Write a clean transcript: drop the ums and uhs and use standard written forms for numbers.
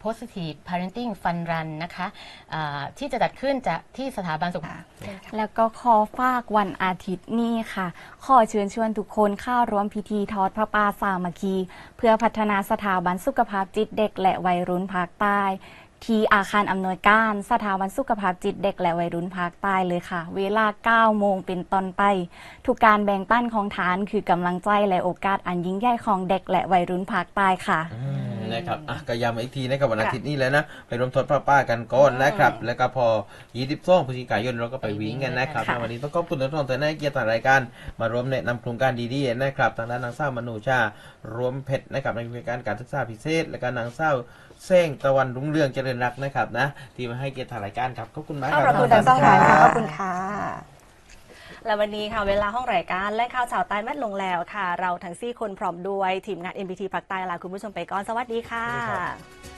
Positive Parenting Fun Run นะคะที่จะจัดขึ้นจากที่สถาบันสุขภาพแล้วก็ขอฝากวันอาทิตย์นี้ค่ะขอเชิญชวนทุกคนเข้าร่วมพิธีทอดพระป่าสามัคคีเพื่อพัฒนาสถาบันสุขภาพจิตเด็กและวัยรุ่นภาคใต้ที่อาคารอำนวยการสถาบันสุขภาพจิตเด็กและวัยรุ่นภาคใต้เลยค่ะเวลา 9 โมงเป็นต้นไปทุกการแบ่งปันของทานคือกำลังใจและโอกาสอันยิ่งใหญ่ของเด็กและวัยรุ่นภาคใต้ค่ะนะครับก็ย้ำอีกทีนะครับวันอาทิตย์นี้แล้วนะไปรวมทดพระป้ากันก่อนนะครับแล้วก็พอ22 พฤศจิกายนเราก็ไปวิ่งกันนะครับวันนี้ต้องขอบคุณทุกท่านที่ให้เกียรติรายการมารวมแนะนำโครงการดีๆนะครับทางด้านนางสาวมนูชารวมเพชรนะครับในโครงการศึกษาพิเศษและก็นางสาวเส้งตะวันรุ่งเรืองเจริญรักนะครับนะที่มาให้เกียรติรายการครับขอบคุณมากครับขอบคุณทั้งสองท่านขอบคุณค่ะและวันนี้ค่ะเวลาห้องรายการและข่าวชาวใต้แม่ลงแล้วค่ะเราทั้ง4 คนพร้อมด้วยทีมงาน NBT ภาคใต้ลาคุณผู้ชมไปก่อนสวัสดีค่ะ